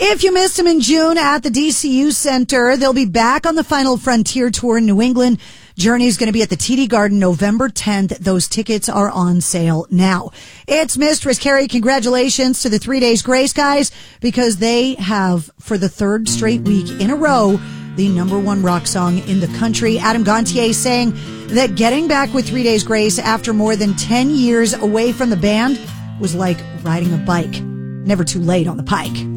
If you missed them in June at the DCU Center, they'll be back on the Final Frontier Tour in New England. Journey's going to be at the TD Garden November 10th. Those tickets are on sale now. It's Mistress Carrie. Congratulations to the 3 Days Grace guys, because they have, for the third straight week in a row, the number one rock song in the country. Adam Gontier saying that getting back with 3 Days Grace after more than 10 years away from the band was like riding a bike. Never too late on the Pike.